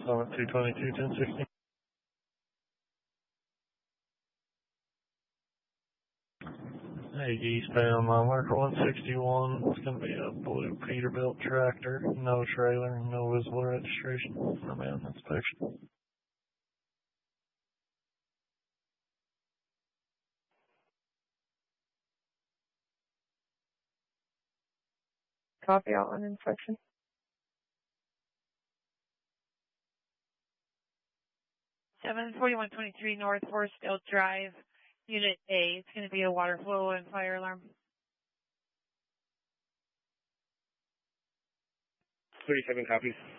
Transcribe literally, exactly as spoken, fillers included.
Summit two twenty-two, ten sixty. Hey, eastbound, uh, marker one sixty-one. It's going to be a blue Peterbilt tractor. No trailer, no visible registration. I'm in inspection. Copy out on inspection. seven forty-one twenty-three North Horsdale Drive, Unit A. It's going to be a water flow and fire alarm. thirty-seven copies.